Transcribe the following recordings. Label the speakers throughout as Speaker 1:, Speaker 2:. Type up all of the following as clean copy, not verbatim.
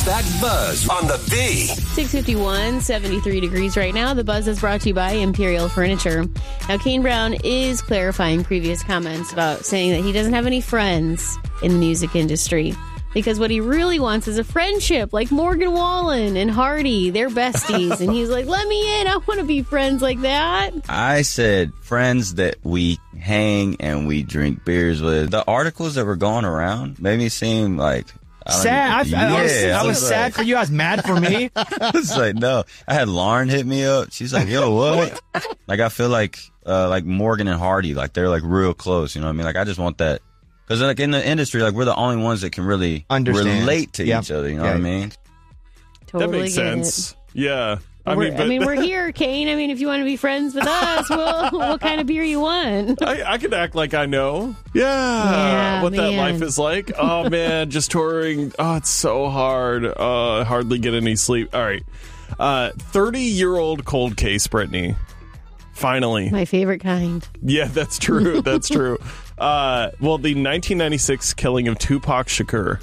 Speaker 1: Back Buzz on the B.
Speaker 2: 6:51, 73 degrees right now. The Buzz is brought to you by Imperial Furniture. Now, Kane Brown is clarifying previous comments about saying that he doesn't have any friends in the music industry. Because what he really wants is a friendship like Morgan Wallen and Hardy. They're besties. And he's like, let me in. I want to be friends like that.
Speaker 3: I said friends that we hang and we drink beers with. The articles that were going around made me seem like...
Speaker 4: Sad. I was sad
Speaker 3: like,
Speaker 4: for you. I was mad for me.
Speaker 3: I was like, no. I had Lauren hit me up. She's like, yo, what? Like, I feel like Morgan and Hardy, like, they're, like, real close. You know what I mean? Like, I just want that. Because, like, in the industry, like, we're the only ones that can really relate to each other. You know what I mean?
Speaker 2: Totally
Speaker 5: that makes sense. Yeah.
Speaker 2: We're here, Kane. I mean, if you want to be friends with us, what kind of beer you want?
Speaker 5: I could act like I know. Yeah, what that life is like. Oh, man, just touring. Oh, it's so hard. Hardly get any sleep. All right. 30-year-old cold case, Brittany. Finally.
Speaker 2: My favorite kind.
Speaker 5: Yeah, that's true. That's true. The 1996 killing of Tupac Shakur.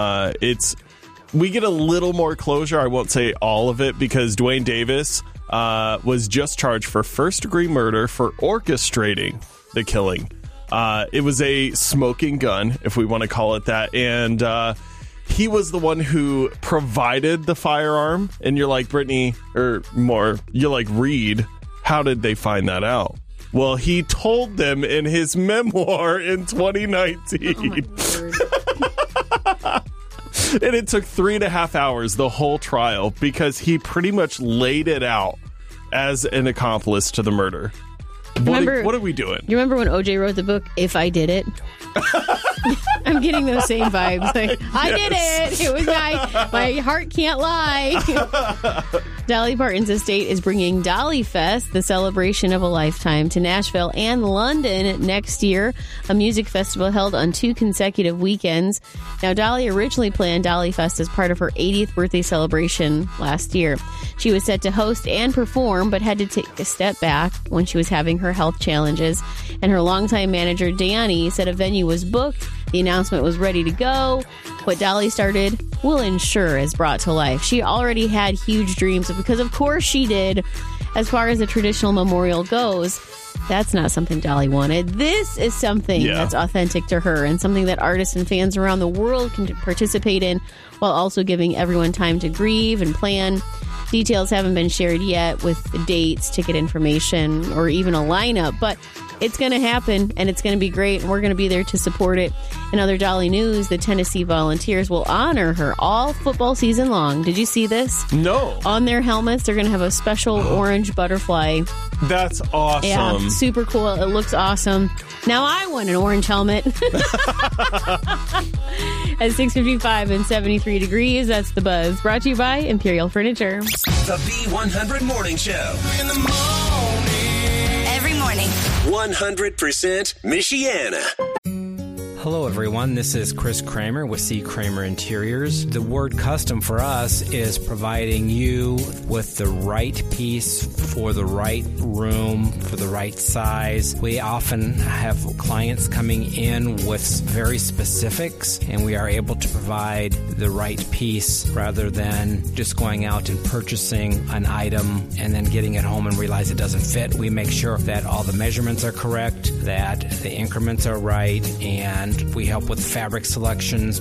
Speaker 5: We get a little more closure. I won't say all of it because Dwayne Davis was just charged for first-degree murder for orchestrating the killing. It was a smoking gun, if we want to call it that, and he was the one who provided the firearm. And you're like, Brittany, or more, you're like, Reed, how did they find that out? Well, he told them in his memoir in 2019. Oh my word. And it took 3.5 hours, the whole trial, because he pretty much laid it out as an accomplice to the murder. What are we doing?
Speaker 2: You remember when OJ wrote the book, If I Did It? I'm getting those same vibes. Like, I did it. It was my heart can't lie. Dolly Parton's estate is bringing Dolly Fest, the celebration of a lifetime, to Nashville and London next year, a music festival held on 2 consecutive weekends. Now, Dolly originally planned Dolly Fest as part of her 80th birthday celebration last year. She was set to host and perform, but had to take a step back when she was having her health challenges. And her longtime manager, Danny, said a venue was booked. The announcement was ready to go. What Dolly started will ensure is brought to life. She already had huge dreams because, of course, she did. As far as a traditional memorial goes, that's not something Dolly wanted. This is something that's authentic to her and something that artists and fans around the world can participate in while also giving everyone time to grieve and plan. Details haven't been shared yet with the dates, ticket information, or even a lineup, but it's going to happen, and it's going to be great, and we're going to be there to support it. In other Dolly news, the Tennessee Volunteers will honor her all football season long. Did you see this?
Speaker 5: No.
Speaker 2: On their helmets, they're going to have a special orange butterfly.
Speaker 5: That's awesome.
Speaker 2: Yeah, super cool. It looks awesome. Now I want an orange helmet. At 6:55 and 73 degrees, that's the Buzz. Brought to you by Imperial Furniture.
Speaker 1: The B100 Morning Show. In the morning.
Speaker 6: Every morning.
Speaker 1: 100% Michiana.
Speaker 7: Hello, everyone. This is Chris Kramer with C. Kramer Interiors. The word custom for us is providing you with the right piece for the right room, for the right size. We often have clients coming in with very specifics, and we are able to provide the right piece rather than just going out and purchasing an item and then getting it home and realize it doesn't fit. We make sure that all the measurements are correct, that the increments are right, and we help with fabric selections,